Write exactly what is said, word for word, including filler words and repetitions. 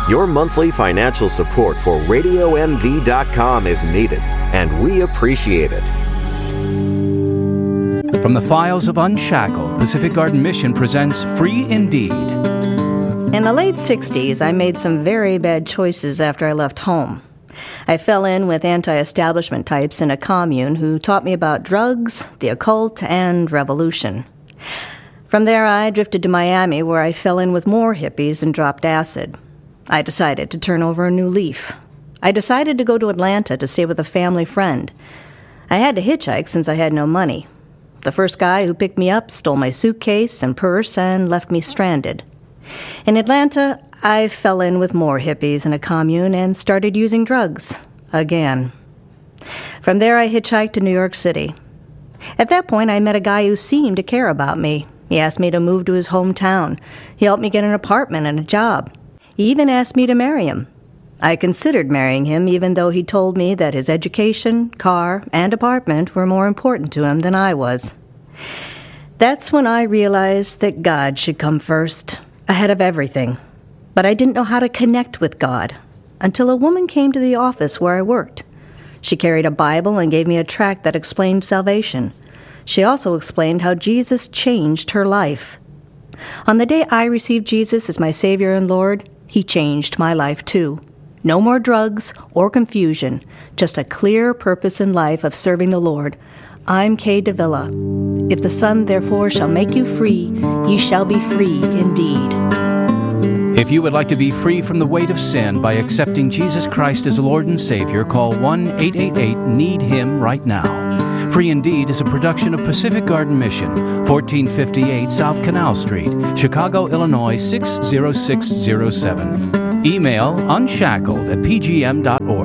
Your monthly financial support for radio m v dot com is needed, and we appreciate it. From the files of Unshackled, Pacific Garden Mission presents Free Indeed. In the late sixties, I made some very bad choices after I left home. I fell in with anti-establishment types in a commune who taught me about drugs, the occult, and revolution. From there, I drifted to Miami, where I fell in with more hippies and dropped acid. I decided to turn over a new leaf. I decided to go to Atlanta to stay with a family friend. I had to hitchhike since I had no money. The first guy who picked me up stole my suitcase and purse and left me stranded. In Atlanta, I fell in with more hippies in a commune and started using drugs again. From there, I hitchhiked to New York City. At that point, I met a guy who seemed to care about me. He asked me to move to his hometown. He helped me get an apartment and a job. He even asked me to marry him. I considered marrying him, even though he told me that his education, car, and apartment were more important to him than I was. That's when I realized that God should come first, ahead of everything. But I didn't know how to connect with God until a woman came to the office where I worked. She carried a Bible and gave me a tract that explained salvation. She also explained how Jesus changed her life. On the day I received Jesus as my Savior and Lord, He changed my life too. No more drugs or confusion, just a clear purpose in life of serving the Lord. I'm Kay Davila. If the Son therefore shall make you free, ye shall be free indeed. If you would like to be free from the weight of sin by accepting Jesus Christ as Lord and Savior, call one eight eight eight need him right now. Free Indeed is a production of Pacific Garden Mission, fourteen fifty-eight South Canal Street, Chicago, Illinois six zero six zero seven. Email unshackled at p g m dot org.